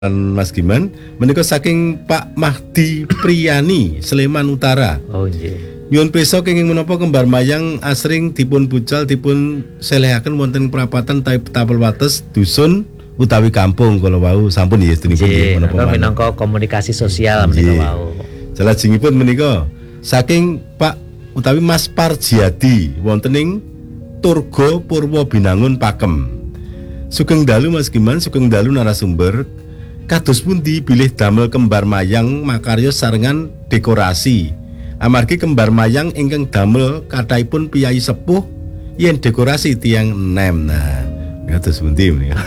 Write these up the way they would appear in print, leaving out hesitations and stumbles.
Mas Giman menika saking Pak Mahdi Priyani Sleman Utara. Oh nggih. Nyuwun pirsa kenging menapa kembar mayang asring dipun bucal dipun selehaken wonten prapatan tapel wates dusun utawi kampung kala wau sampun ya sedinipun menapa minangka komunikasi sosial menika wau. Salajengipun menika saking Pak utawi Mas Parjiadi wonten ing Turgo Purwo Binangun Pakem. Sugeng dalu Mas Giman, sugeng dalu narasumber. Kados pundi bilih damel kembar mayang makarya sarengan dekorasi. Amargi kembar mayang ingkang damel kathahipun piyai sepuh yen dekorasi tiyang enem. Nah, kados pundi menika.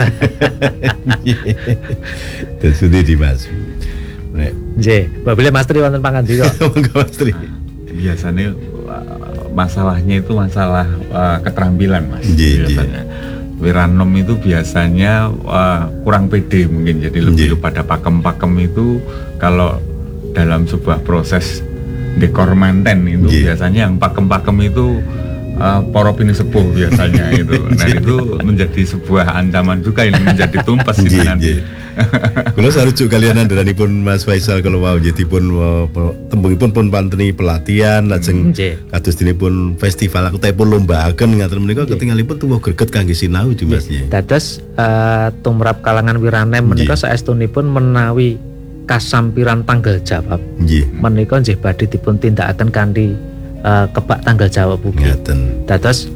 Kados pundi Dimas. Nek nggih, babile Mas Tri wonten pangandika. Monggo Mas Tri. Biasanya masalahnya itu masalah keterampilan Mas. Biasanya Wiranom itu biasanya kurang pede mungkin, jadi lebih kepada pakem-pakem itu. Kalau dalam sebuah proses dekor manten itu biasanya yang pakem-pakem itu para pini sepuh biasanya itu. Nah itu menjadi sebuah ancaman juga ini menjadi tumpas ini nanti. Kula sarujuk kalian andaranipun Mas Faisal kalau wau dipun tembungipun pun panteni pelatihan lajeng kados dinipun festival akutipun lombaaken ngaten menika ketingalipun tuwuh greget kangge sinau Dimas nggih. Dados tumrap kalangan Wiranem menika saestunipun menawi kasampiran tanggal jawab. Menika nggih badhe dipun tindakaken kanthi kebak tanggal jawab ugi. Dados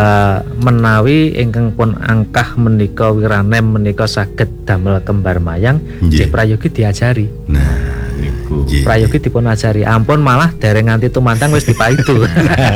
menawi ingkang pun angkah menika Wiranem menika saged damel kembar mayang nggih prayogi diajari. Nah niku prayogi dipun ajari, ampun malah dereng nganti tumantang wis dipaitu.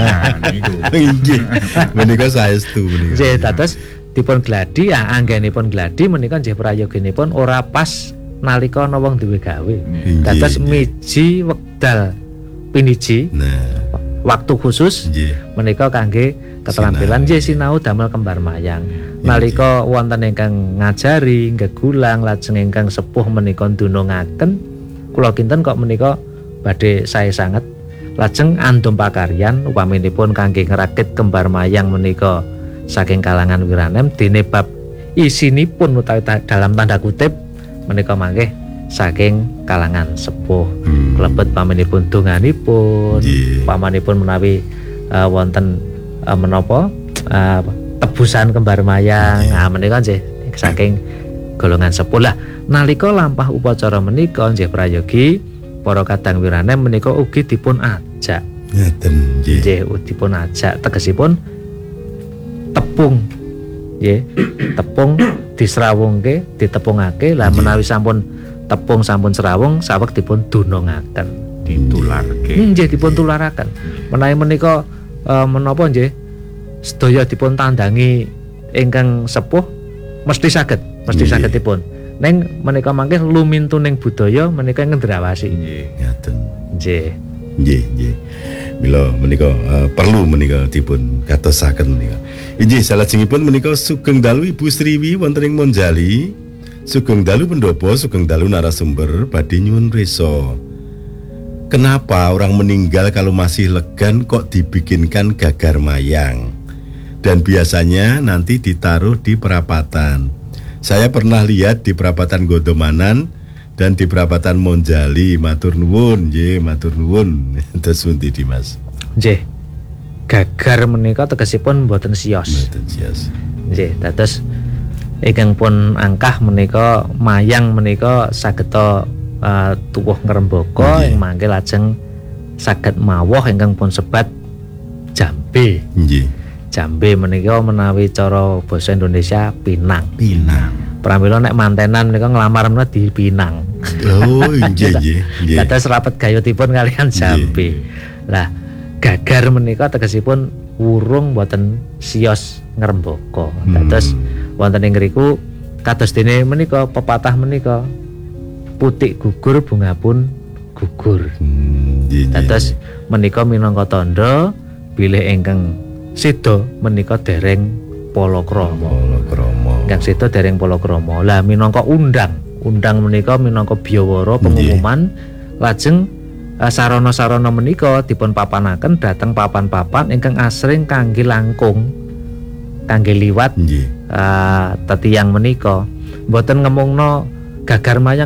Nggih menika saestu menika. Nggih dados dipun gladi anggenipun gladi menika nggih prayoginipun ora pas nalika ana wong duwe gawe. Dados miji wekdal piniji waktu khusus menika kangge keterampilan nggih sinau damel kembar mayang. Nalika wonten ingkang ngajari gegulang lajeng ingkang sepuh menika ndunungaken kula kinten kok menika badhe sae sanget. Lajeng andum pakaryan upaminipun kangge ngerakit kembar mayang menika saking kalangan Wiranem dene bab isinipun utawi dalam tanda kutip menika mangke saking kalangan sepuh. Klebet pamanipun donganipun, pamanipun menawi wonten menapa tebusan kembar mayang. Nah menika nggih saking golongan sepuh. Lah nalika lampah upacara menika nggih prayogi para kadang Wiranem menika ugi dipun ajak. Ngeten nggih dipun ajak tegesipun tepung. Nggih, tepung disrawungke, ditepungake. Lah menawi sampun tepung sampun serawung saweg dipun dunungaken, ditularke. Nggih dipun tularaken. Menawi menika menapa nggih sedaya dipun tandangi ingkang sepuh mesti saged dipun. Ning menika mangke lumintuning budaya menika ngendrawasi. Nggih, ngaten. Nggih. Nggih. Mila menika perlu menika dipun katosaken menika. Inggih salajengipun menika sugeng dalu Ibu Sriwi wonten ing Monjali. Sugeng dalu pendopo, sugeng dalu narasumber badhe nyuwun pirsa. Kenapa orang meninggal kalau masih legan kok dibikinkan gagar mayang? Dan biasanya nanti ditaruh di perapatan. Saya pernah lihat di perapatan Godomanan dan di perapatan Monjali. Matur nuwun, nggih, matur nuwun. Terus pundi Dimas? Nggih. Gagar menika tegesipun mboten siyos. Mboten siyos. Nggih, dados ingkang pun angkah menika mayang menika sageta tuwuh ngrembaka ing mangke lajeng saged mawuh ingkang pun sebat jambe. Nggih. Jambe menika menawi cara basa Indonesia pinang. Pramila nek mantenan menika nglamar menika dipinang. Oh, nggih. Dados rapet gayutipun kalian jambe. Lah gagar menika tegesipun wurung boten siyos ngrembaka. Dados wonten ing ngriku kados dene menika pepatah menika putik gugur bunga pun gugur. Dados menika minangka tandha bilih ingkang seda menika dereng palakrama. Ingkang seda dereng palakrama. Lah minangka undang menika minangka biawara pengumuman lajeng sarana-sarana menika dipun papanaken dhateng papan-papan ingkang asring kangge langkung kangge liwat tetiyang menika. Mboten ngemungno gagar mayang